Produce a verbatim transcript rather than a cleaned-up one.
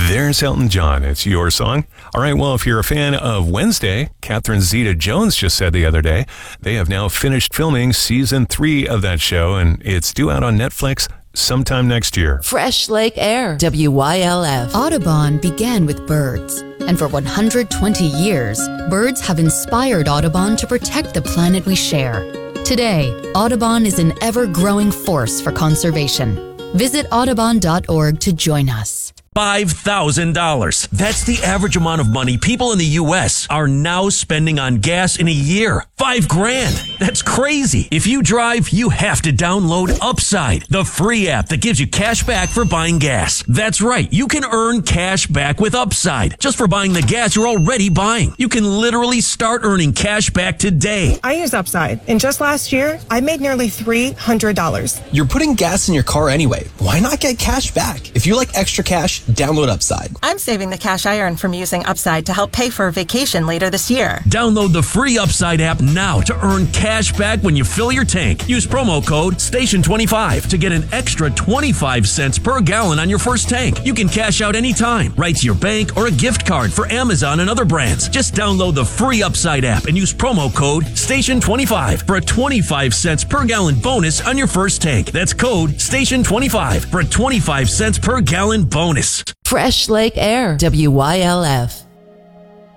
There's Elton John. It's your song. All right, well, if you're a fan of Wednesday, Catherine Zeta-Jones just said the other day, they have now finished filming season three of that show, and it's due out on Netflix sometime next year. Fresh Lake Air, W Y L F. Audubon began with birds, and for one hundred twenty years, birds have inspired Audubon to protect the planet we share. Today, Audubon is an ever-growing force for conservation. Visit audubon dot org to join us. five thousand dollars. That's the average amount of money people in the U S are now spending on gas in a year. Five grand. That's crazy. If you drive, you have to download Upside, the free app that gives you cash back for buying gas. That's right. You can earn cash back with Upside just for buying the gas you're already buying. You can literally start earning cash back today. I use Upside, and just last year, I made nearly three hundred dollars. You're putting gas in your car anyway. Why not get cash back? If you like extra cash, download Upside. I'm saving the cash I earn from using Upside to help pay for a vacation later this year. Download the free Upside app now to earn cash back when you fill your tank. Use promo code station twenty-five to get an extra twenty-five cents per gallon on your first tank. You can cash out anytime, right to your bank or a gift card for Amazon and other brands. Just download the free Upside app and use promo code station twenty-five for a twenty-five cents per gallon bonus on your first tank. That's code station twenty-five for a twenty-five cents per gallon bonus. Fresh Lake Air, W Y L F.